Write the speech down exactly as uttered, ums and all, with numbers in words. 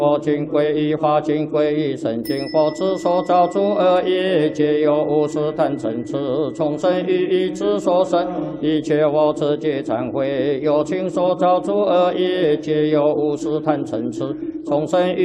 佛经皈依，法经皈依，圣经佛之所造诸恶业，皆由无始贪嗔痴，从生于意之所生。一切我持皆忏悔，有情所造诸恶业，皆由无始贪嗔痴，从生于